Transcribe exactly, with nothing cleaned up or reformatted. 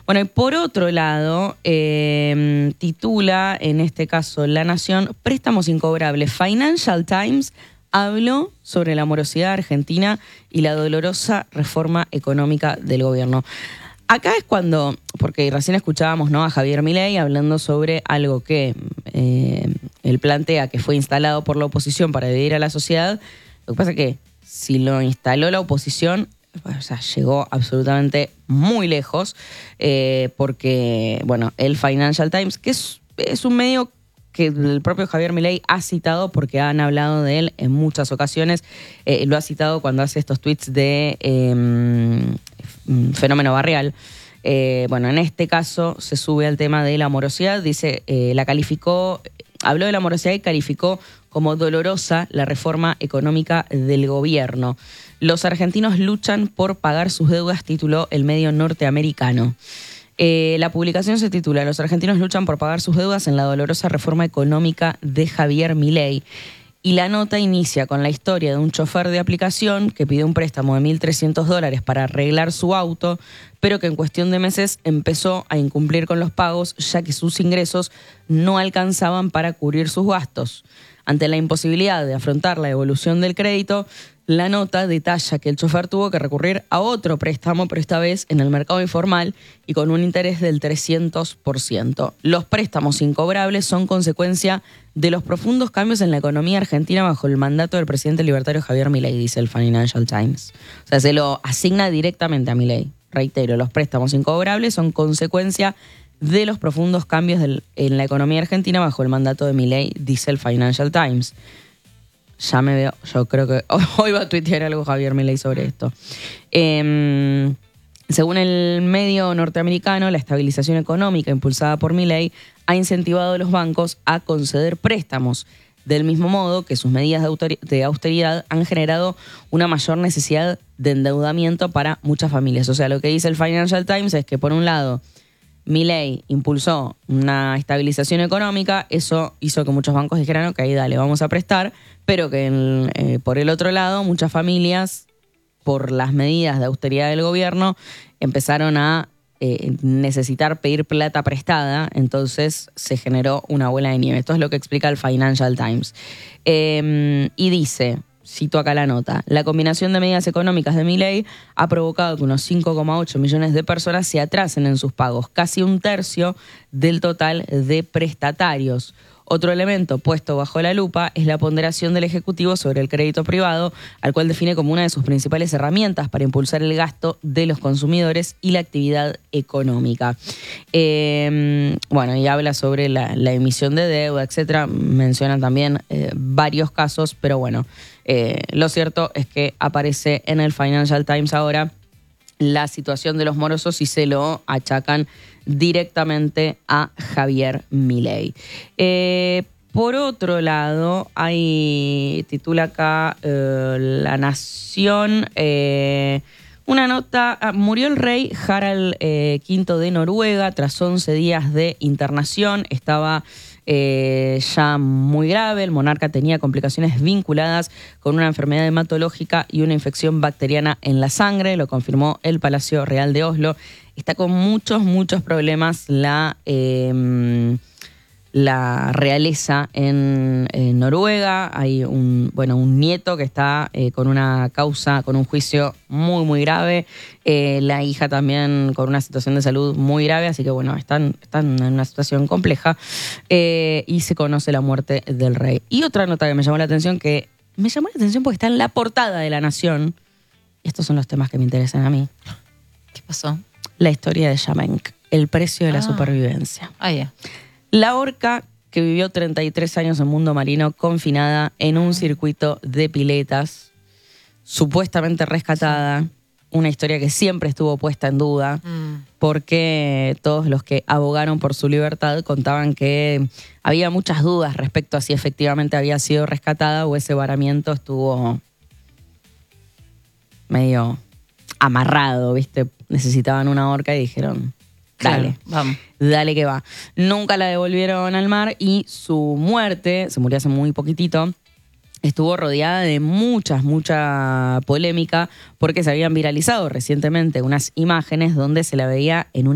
Bueno, y por otro lado, eh, titula, en este caso, La Nación, préstamos incobrables. Financial Times habló sobre la morosidad argentina y la dolorosa reforma económica del gobierno. Acá es cuando, porque recién escuchábamos, ¿no?, a Javier Milei hablando sobre algo que eh, él plantea que fue instalado por la oposición para dividir a la sociedad. Lo que pasa es que si lo instaló la oposición, o sea, llegó absolutamente muy lejos, eh, porque, bueno, el Financial Times, que es, es un medio que el propio Javier Milei ha citado porque han hablado de él en muchas ocasiones, eh, lo ha citado cuando hace estos tweets de eh, fenómeno barrial. Eh, bueno, en este caso se sube al tema de la morosidad, dice, eh, la calificó, habló de la morosidad y calificó como dolorosa la reforma económica del gobierno. Los argentinos luchan por pagar sus deudas, tituló el medio norteamericano. Eh, la publicación se titula Los argentinos luchan por pagar sus deudas en la dolorosa reforma económica de Javier Milei. Y la nota inicia con la historia de un chofer de aplicación que pidió un préstamo de mil trescientos dólares para arreglar su auto, pero que en cuestión de meses empezó a incumplir con los pagos, ya que sus ingresos no alcanzaban para cubrir sus gastos. Ante la imposibilidad de afrontar la devolución del crédito, la nota detalla que el chofer tuvo que recurrir a otro préstamo, pero esta vez en el mercado informal y con un interés del trescientos por ciento. Los préstamos incobrables son consecuencia de los profundos cambios en la economía argentina bajo el mandato del presidente libertario Javier Milei, dice el Financial Times. O sea, se lo asigna directamente a Milei. Reitero, los préstamos incobrables son consecuencia de los profundos cambios del, en la economía argentina bajo el mandato de Milei, dice el Financial Times. Ya me veo, yo creo que hoy va a tuitear algo Javier Milei sobre esto. Eh, según el medio norteamericano, la estabilización económica impulsada por Milei ha incentivado a los bancos a conceder préstamos, del mismo modo que sus medidas de, de austeridad han generado una mayor necesidad de endeudamiento para muchas familias. O sea, lo que dice el Financial Times es que, por un lado, Milei impulsó una estabilización económica, eso hizo que muchos bancos dijeran, ok, dale, vamos a prestar, pero que en, eh, por el otro lado, muchas familias, por las medidas de austeridad del gobierno, empezaron a eh, necesitar pedir plata prestada, entonces se generó una bola de nieve. Esto es lo que explica el Financial Times. Eh, y dice, cito acá la nota, la combinación de medidas económicas de Milei ha provocado que unos cinco coma ocho millones de personas se atrasen en sus pagos, casi un tercio del total de prestatarios. Otro elemento puesto bajo la lupa es la ponderación del Ejecutivo sobre el crédito privado, al cual define como una de sus principales herramientas para impulsar el gasto de los consumidores y la actividad económica. Eh, bueno, y habla sobre la, la emisión de deuda, etcétera. Menciona también eh, varios casos, pero bueno, eh, lo cierto es que aparece en el Financial Times ahora la situación de los morosos y se lo achacan directamente a Javier Milei. Eh, por otro lado, hay, titula acá eh, La Nación, eh, una nota, ah, murió el rey Harald eh, quinto de Noruega tras once días de internación, estaba Eh, ya muy grave, el monarca tenía complicaciones vinculadas con una enfermedad hematológica y una infección bacteriana en la sangre, lo confirmó el Palacio Real de Oslo. Está con muchos, muchos problemas la, eh, la realeza en, en Noruega. Hay un, bueno, un nieto que está eh, con una causa, con un juicio muy, muy grave. Eh, la hija también con una situación de salud muy grave, así que bueno, están, están en una situación compleja eh, y se conoce la muerte del rey. Y otra nota que me llamó la atención, que me llamó la atención porque está en la portada de La Nación, y estos son los temas que me interesan a mí. ¿Qué pasó? La historia de Yamenk, el precio de la ah. supervivencia. Ah, ya. La orca que vivió treinta y tres años en mundo marino confinada en un circuito de piletas, supuestamente rescatada, una historia que siempre estuvo puesta en duda, mm. porque todos los que abogaron por su libertad contaban que había muchas dudas respecto a si efectivamente había sido rescatada o ese varamiento estuvo medio amarrado, ¿viste? Necesitaban una orca y dijeron, dale, claro, vamos. Dale que va. Nunca la devolvieron al mar y su muerte, se murió hace muy poquitito, estuvo rodeada de muchas, mucha polémica porque se habían viralizado recientemente unas imágenes donde se la veía en una